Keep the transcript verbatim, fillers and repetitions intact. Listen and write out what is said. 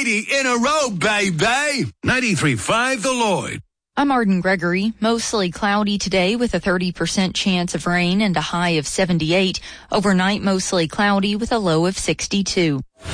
eighty in a row, baby. ninety-three point five The Lloyd. I'm Arden Gregory. Mostly cloudy today with a thirty percent chance of rain and a high of seventy-eight. Overnight, mostly cloudy with a low of sixty-two.